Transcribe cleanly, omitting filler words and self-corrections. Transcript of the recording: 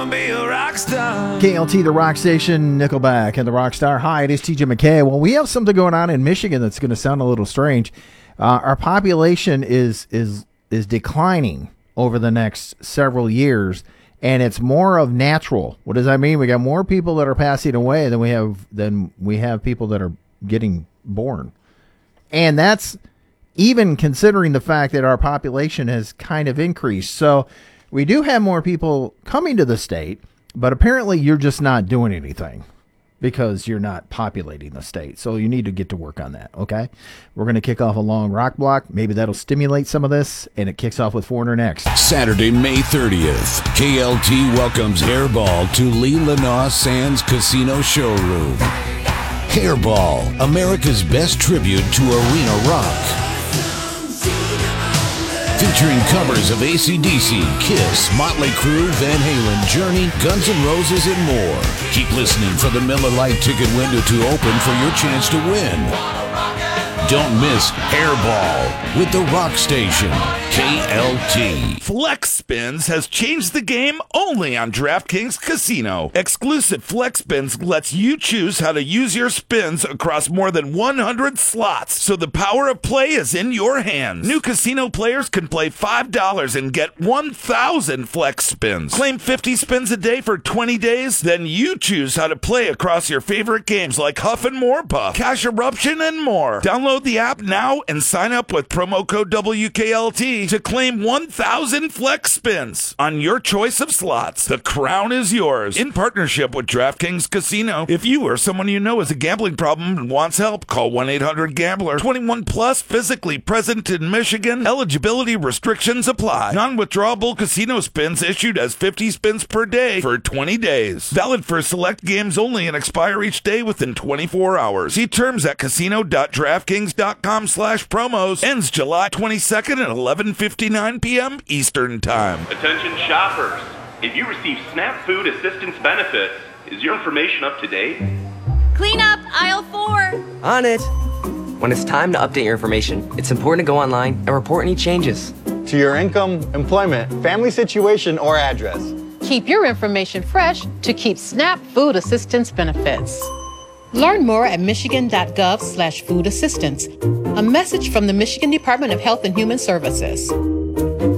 wanna be a rock star. KLT, the rock station, Nickelback, and the rock star. Hi, it is TJ McKay. Well, we have something going on in Michigan that's going to sound a little strange. Our population is declining over the next several years, and it's more of natural. What does that mean? We got more people that are passing away than we have people that are getting born, and that's even considering the fact that our population has kind of increased. So we do have more people coming to the state, but apparently you're just not doing anything because you're not populating the state. So you need to get to work on that, okay? We're going to kick off a long rock block. Maybe that'll stimulate some of this, and it kicks off with Foreigner next. Saturday, May 30th, KLT welcomes Hairball to Lee Lanau Sands Casino Showroom. Hairball, America's best tribute to arena rock. Featuring covers of AC/DC, Kiss, Motley Crue, Van Halen, Journey, Guns N' Roses, and more. Keep listening for the Miller Lite ticket window to open for your chance to win. Don't miss Hairball with the Rock Station, KLT. Flex Spins has changed the game only on DraftKings Casino. Exclusive Flex Spins lets you choose how to use your spins across more than 100 slots, so the power of play is in your hands. New casino players can play $5 and get 1,000 Flex Spins. Claim 50 spins a day for 20 days, then you choose how to play across your favorite games like Huff and More Puff, Cash Eruption, and more. Download the app now and sign up with promo code WKLT to claim 1,000 Flex Spins on your choice of slots. The crown is yours. In partnership with DraftKings Casino. If you or someone you know has a gambling problem and wants help, call 1-800-GAMBLER. 21 plus, physically present in Michigan. Eligibility restrictions apply. Non-withdrawable casino spins issued as 50 spins per day for 20 days. Valid for select games only and expire each day within 24 hours. See terms at casino.draftkings.com/promos. Ends July 22nd at 11:59 p.m. Eastern Time. Attention shoppers. If you receive SNAP food assistance benefits, is your information up to date? Clean up aisle 4. On it. When it's time to update your information, it's important to go online and report any changes. To your income, employment, family situation, or address. Keep your information fresh to keep SNAP food assistance benefits. Learn more at michigan.gov/food assistance. A message from the Michigan Department of Health and Human Services.